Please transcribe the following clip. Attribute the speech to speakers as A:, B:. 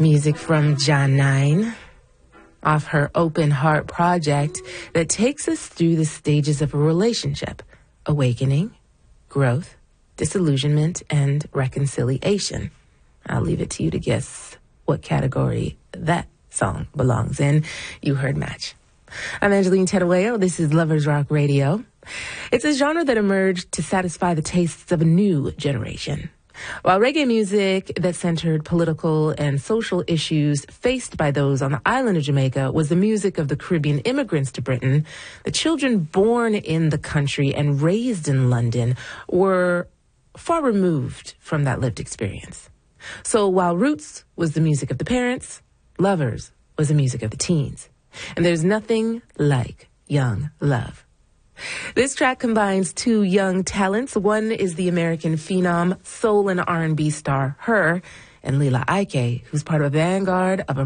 A: Music from Janine off her Open Heart project that takes us through the stages of a relationship: awakening, growth, disillusionment, and reconciliation. I'll leave it to you to guess what category that song belongs in. You heard Match. I'm Angeline Terueo. This is Lovers Rock Radio. It's a genre that emerged to satisfy the tastes of a new generation. While reggae music that centered political and social issues faced by those on the island of Jamaica was the music of the Caribbean immigrants to Britain, the children born in the country and raised in London were far removed from that lived experience. So while Roots was the music of the parents, Lovers was the music of the teens. And there's nothing like young love. This track combines two young talents. One is the American phenom, soul and R&B star Her, and Lila Ike, who's part of a vanguard of